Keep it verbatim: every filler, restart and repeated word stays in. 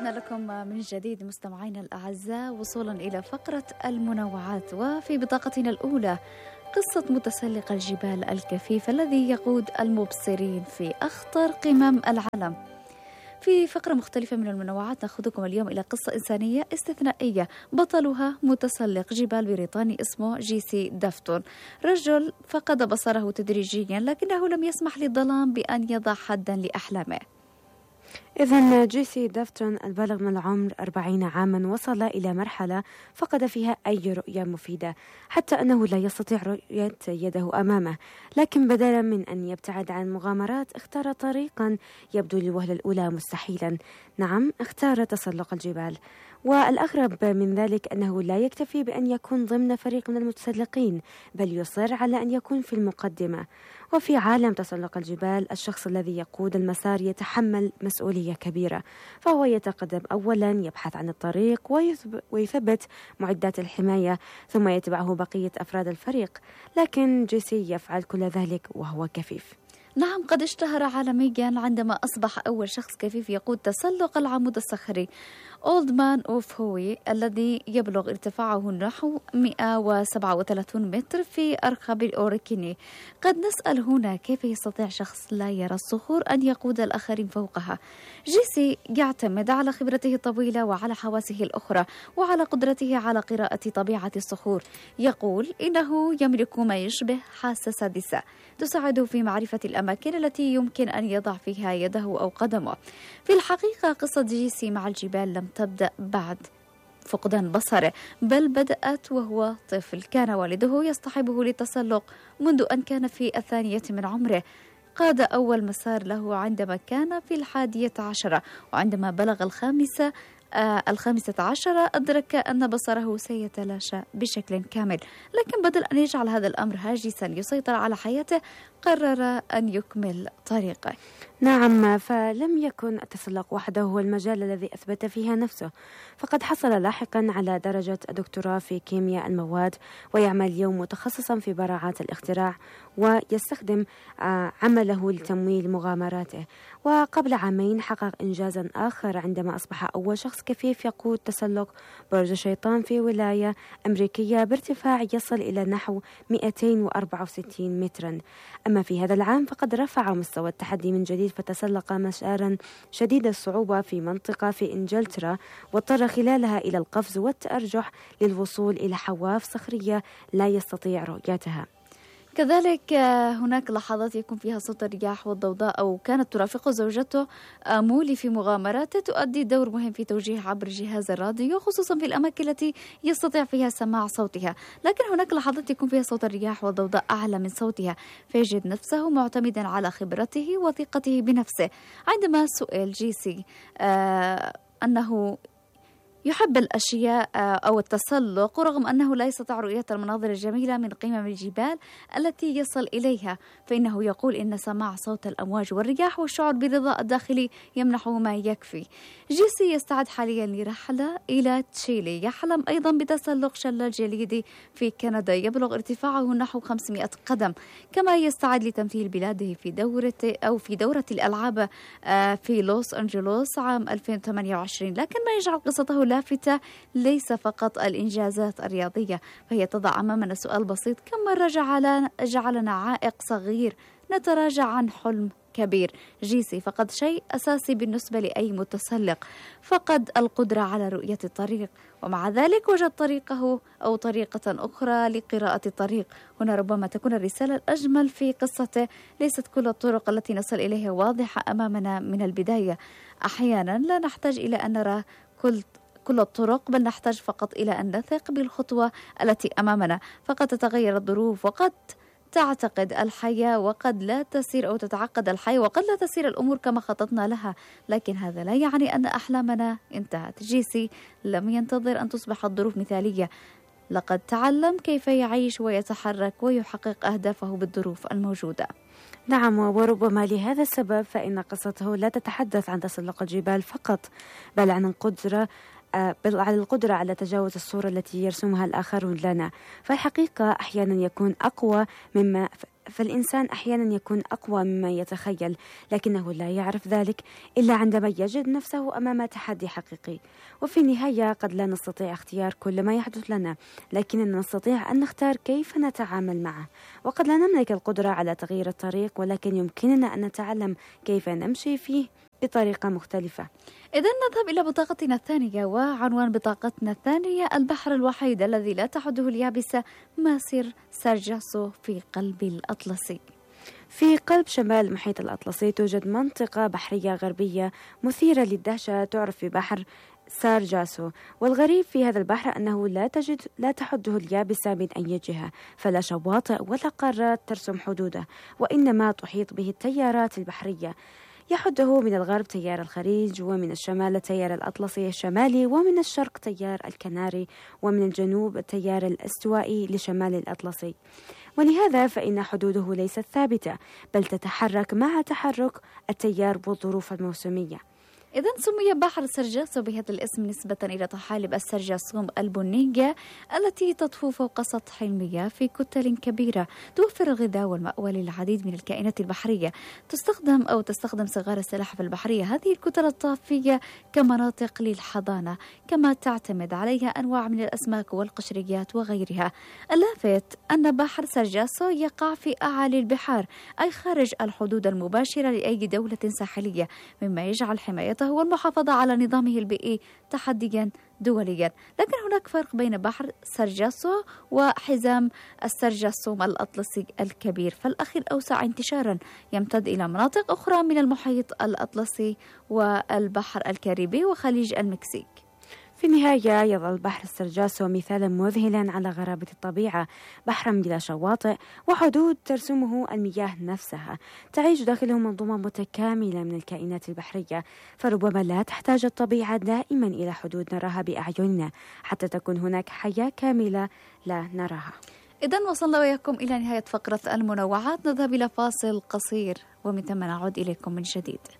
عدنا لكم من جديد مستمعينا الأعزاء، وصولا إلى فقرة المنوعات. وفي بطاقتنا الأولى قصة متسلق الجبال الكثيف الذي يقود المبصرين في أخطر قمم العالم. في فقرة مختلفة من المنوعات نأخذكم اليوم إلى قصة إنسانية استثنائية بطلها متسلق جبال بريطاني اسمه جيسي دافتون، رجل فقد بصره تدريجيا لكنه لم يسمح للظلام بأن يضع حدا لأحلامه. إذن جيسي دافتون البالغ من العمر أربعين عاما وصل إلى مرحلة فقد فيها أي رؤية مفيدة، حتى أنه لا يستطيع رؤية يده أمامه، لكن بدلا من أن يبتعد عن المغامرات اختار طريقا يبدو للوهلة الأولى مستحيلا. نعم، اختار تسلق الجبال. والأغرب من ذلك أنه لا يكتفي بأن يكون ضمن فريق من المتسلقين، بل يصر على أن يكون في المقدمة. وفي عالم تسلق الجبال الشخص الذي يقود المسار يتحمل مسؤولية كبيرة، فهو يتقدم أولا، يبحث عن الطريق ويثبت معدات الحماية، ثم يتبعه بقية أفراد الفريق. لكن جيسي يفعل كل ذلك وهو كفيف. نعم، قد اشتهر عالميا عندما أصبح أول شخص كفيف يقود تسلق العمود الصخري أولد مان أوف هوي الذي يبلغ ارتفاعه نحو مئة وسبعة وثلاثين متر في أرخب الأوريكيني. قد نسأل هنا كيف يستطيع شخص لا يرى الصخور أن يقود الآخرين فوقها؟ جيسي يعتمد على خبرته الطويلة وعلى حواسه الأخرى وعلى قدرته على قراءة طبيعة الصخور. يقول إنه يملك ما يشبه حاسة سادسة تساعده في معرفة الأماكن التي يمكن أن يضع فيها يده أو قدمه. في الحقيقة قصة جيسي مع الجبال لم تبدأ بعد فقدان بصره، بل بدأت وهو طفل. كان والده يصطحبه للتسلق منذ أن كان في الثانية من عمره. قاد أول مسار له عندما كان في الحادية عشرة، وعندما بلغ الخامسة آه الخامسة عشرة أدرك أن بصره سيتلاشى بشكل كامل، لكن بدل أن يجعل هذا الأمر هاجسا يسيطر على حياته قرر أن يكمل طريقه. نعم، فلم يكن التسلق وحده هو المجال الذي أثبت فيها نفسه، فقد حصل لاحقا على درجة الدكتوراه في كيمياء المواد، ويعمل اليوم متخصصا في براعات الاختراع، ويستخدم عمله لتمويل مغامراته. وقبل عامين حقق إنجازا آخر عندما أصبح أول شخص كفيف يقود تسلق برج الشيطان في ولاية أمريكية بارتفاع يصل إلى نحو مئتين وأربعة وستين مترا. أما في هذا العام فقد رفع مستوى التحدي من جديد، فتسلق مسارا شديد الصعوبة في منطقة في إنجلترا، واضطر خلالها إلى القفز والتأرجح للوصول إلى حواف صخرية لا يستطيع رؤيتها. كذلك هناك لحظات يكون فيها صوت الرياح والضوضاء، أو كانت ترافقه زوجته مولي في مغامراته تؤدي دور مهم في توجيه عبر جهاز الراديو، خصوصا في الأماكن التي يستطيع فيها سماع صوتها. لكن هناك لحظات يكون فيها صوت الرياح والضوضاء أعلى من صوتها، فيجد نفسه معتمدا على خبرته وثقته بنفسه. عندما سئل جيسي آه أنه يحب الأشياء أو التسلق رغم أنه لا يستطيع رؤية المناظر الجميلة من قمم الجبال التي يصل إليها، فإنه يقول إن سماع صوت الأمواج والرياح والشعور بالرضا الداخلي يمنحه ما يكفي. جيسي يستعد حاليا لرحلة إلى تشيلي، يحلم أيضا بتسلق شلال جليدي في كندا يبلغ ارتفاعه نحو خمسمئة قدم، كما يستعد لتمثيل بلاده في دورة أو في دورة الألعاب في لوس أنجلوس عام ألفين وثمانية وعشرين. لكن ما يجعل قصته لافتة ليس فقط الإنجازات الرياضية، فهي تضع أمامنا سؤال بسيط: كم مرة جعلنا, جعلنا عائق صغير نتراجع عن حلم كبير؟ جيسي فقد شيء أساسي بالنسبة لأي متسلق، فقد القدرة على رؤية الطريق، ومع ذلك وجد طريقه أو طريقة أخرى لقراءة الطريق. هنا ربما تكون الرسالة الأجمل في قصته: ليست كل الطرق التي نصل إليها واضحة أمامنا من البداية. أحيانا لا نحتاج إلى أن نرى كل كل الطرق، بل نحتاج فقط إلى أن نثق بالخطوة التي أمامنا. فقد تتغير الظروف، وقد تعتقد الحياة، وقد لا تسير أو تتعقد الحياة، وقد لا تسير الأمور كما خططنا لها، لكن هذا لا يعني أن أحلامنا انتهت. جيسي لم ينتظر أن تصبح الظروف مثالية، لقد تعلم كيف يعيش ويتحرك ويحقق أهدافه بالظروف الموجودة. نعم، وربما لهذا السبب فإن قصته لا تتحدث عن تسلق الجبال فقط، بل عن القدرة بل على القدرة على تجاوز الصورة التي يرسمها الآخرون لنا. فالحقيقة أحيانا يكون أقوى مما فالإنسان أحيانا يكون أقوى مما يتخيل، لكنه لا يعرف ذلك إلا عندما يجد نفسه أمام تحدي حقيقي. وفي النهاية قد لا نستطيع اختيار كل ما يحدث لنا، لكننا نستطيع أن نختار كيف نتعامل معه. وقد لا نملك القدرة على تغيير الطريق، ولكن يمكننا أن نتعلم كيف نمشي فيه بطريقة مختلفة. إذن نذهب إلى بطاقتنا الثانية، وعنوان بطاقتنا الثانية: البحر الوحيد الذي لا تحده اليابسة، ماسير سارجاسو في قلب الأطلسي. في قلب شمال المحيط الأطلسي توجد منطقة بحرية غربية مثيرة للدهشة تعرف ببحر سارجاسو. والغريب في هذا البحر أنه لا تجد لا تحده اليابسة من أي جهة، فلا شواطئ ولا قارات ترسم حدوده، وإنما تحيط به التيارات البحرية. يحده من الغرب تيار الخليج، ومن الشمال تيار الأطلسي الشمالي، ومن الشرق تيار الكناري، ومن الجنوب التيار الاستوائي لشمال الأطلسي. ولهذا فإن حدوده ليست ثابتة، بل تتحرك مع تحرك التيار والظروف الموسمية. إذن سمي بحر سرجاسو بهذا الاسم نسبة إلى طحالب السرجاسوم البنية التي تطفو فوق سطح المياه في كتل كبيرة، توفر الغذاء والمأوى للعديد من الكائنات البحرية. تستخدم أو تستخدم صغار السلاحف البحرية هذه الكتل الطافية كمناطق للحضانة، كما تعتمد عليها أنواع من الأسماك والقشريات وغيرها. اللافت أن بحر سرجاسو يقع في أعالي البحار، أي خارج الحدود المباشرة لأي دولة ساحلية، مما يجعل حماية والمحافظة على نظامه البيئي تحديا دوليا. لكن هناك فرق بين بحر سرجاسو وحزام السرجاسوم الأطلسي الكبير، فالأخير أوسع انتشارا، يمتد إلى مناطق أخرى من المحيط الأطلسي والبحر الكاريبي وخليج المكسيك. في النهاية يظل بحر السرجاسو مثالا مذهلا على غرابة الطبيعة، بحرا بلا شواطئ وحدود ترسمه المياه نفسها. تعيش داخله منظومة متكاملة من الكائنات البحرية، فربما لا تحتاج الطبيعة دائما إلى حدود نراها بأعيننا حتى تكون هناك حياة كاملة لا نراها. إذن وصلنا وياكم إلى نهاية فقرة المنوعات، نذهب إلى فاصل قصير ومن ثم نعود إليكم من جديد.